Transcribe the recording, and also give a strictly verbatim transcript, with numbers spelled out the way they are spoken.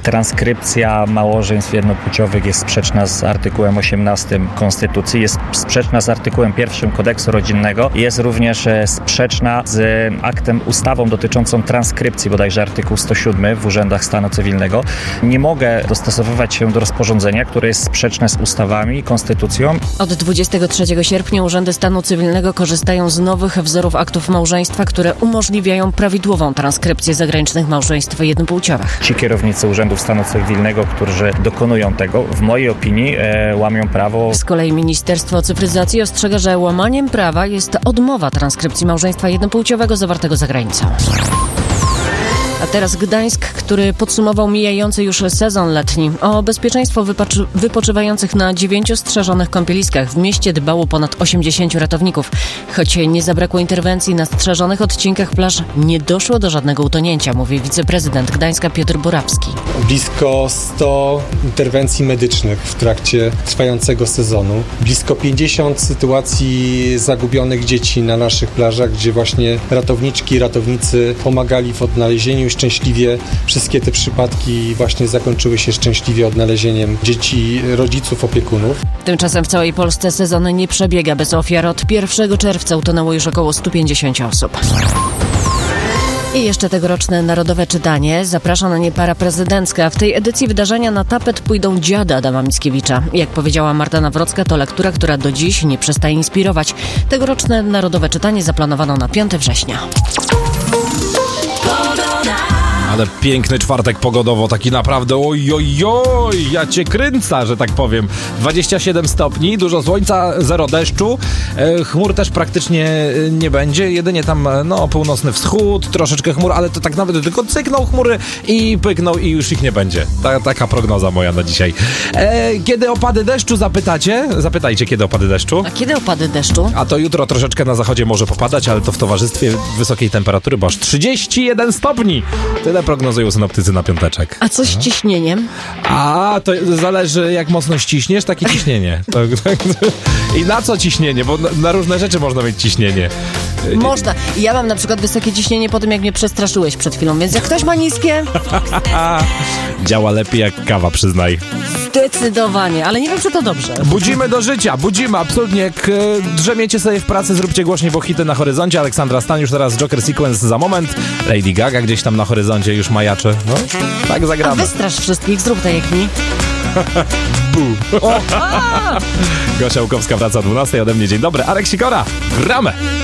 transkrypcja małżeństw jednopłciowych jest sprzeczna z artykułem osiemnastym Konstytucji, jest sprzeczna z artykułem pierwszym Kodeksu Rodzinnego, jest również sprzeczna z aktem, ustawą dotyczącą transkrypcji, bodajże artykuł sto siedem w urzędach stanu cywilnego. Nie mogę dostosowywać się do rozporządzenia, które jest sprzeczne z ustawami i konstytucją. Od dwudziestego trzeciego sierpnia urzędy stanu cywilnego korzystają z nowych wzorów aktów małżeństwa, które umożliwiają prawidłową transkrypcję zagranicznych małżeństw jednopłciowych. Ci kierownicy urzędów stanu cywilnego, którzy dokonują tego, w mojej opinii e, łamią prawo. Z kolei Ministerstwo Cyfryzacji ostrzega, że łamaniem prawa jest odmowa transkrypcji małżeństwa jednopłciowego zawartego za granicą. A teraz Gdańsk, który podsumował mijający już sezon letni. O bezpieczeństwo wypoczy- wypoczywających na dziewięciu strzeżonych kąpieliskach w mieście dbało ponad osiemdziesięciu ratowników. Choć nie zabrakło interwencji na strzeżonych odcinkach plaż, nie doszło do żadnego utonięcia, mówi wiceprezydent Gdańska Piotr Borawski. Blisko sto interwencji medycznych w trakcie trwającego sezonu. Blisko pięćdziesiąt sytuacji zagubionych dzieci na naszych plażach, gdzie właśnie ratowniczki i ratownicy pomagali w odnalezieniu. Szczęśliwie wszystkie te przypadki właśnie zakończyły się szczęśliwie odnalezieniem dzieci, rodziców, opiekunów. Tymczasem w całej Polsce sezon nie przebiega bez ofiar. Od pierwszego czerwca utonęło już około stu pięćdziesięciu osób. I jeszcze tegoroczne Narodowe Czytanie. Zaprasza na nie para prezydencka. W tej edycji wydarzenia na tapet pójdą Dziady Adama Mickiewicza. Jak powiedziała Marta Nawrocka, to lektura, która do dziś nie przestaje inspirować. Tegoroczne Narodowe Czytanie zaplanowano na piątego września. Ale piękny czwartek pogodowo, taki naprawdę ojojoj, ja cię kręcę, że tak powiem. dwadzieścia siedem stopni, dużo słońca, zero deszczu, e, chmur też praktycznie nie będzie, jedynie tam no północny wschód, troszeczkę chmur, ale to tak nawet tylko cykną chmury i pykną i już ich nie będzie. Ta, taka prognoza moja na dzisiaj. E, kiedy opady deszczu zapytacie? Zapytajcie, kiedy opady deszczu. A kiedy opady deszczu? A to jutro troszeczkę na zachodzie może popadać, ale to w towarzystwie wysokiej temperatury, bo aż trzydzieści jeden stopni. Tyle prognozują synoptycy na piąteczek. A co z ciśnieniem? A, to zależy jak mocno ściśniesz, takie ciśnienie. To, to, I na co ciśnienie? Bo na, na różne rzeczy można mieć ciśnienie. Można. Ja mam na przykład wysokie ciśnienie po tym, jak mnie przestraszyłeś przed chwilą, więc jak ktoś ma niskie... Działa lepiej jak kawa, przyznaj. Zdecydowanie, ale nie wiem, czy to dobrze. Budzimy do życia, budzimy, absolutnie. Jak e, drzemiecie sobie w pracy, zróbcie głośniej, bo hity na horyzoncie. Aleksandra Stan już teraz Joker Sequence za moment. Lady Gaga gdzieś tam na horyzoncie już majaczy. No, tak zagramy. A wystrasz wszystkich, zrób tak jak mi. Bu. Gosia Łukowska wraca o dwunastej, ode mnie dzień dobry. Arek Sikora, gramy!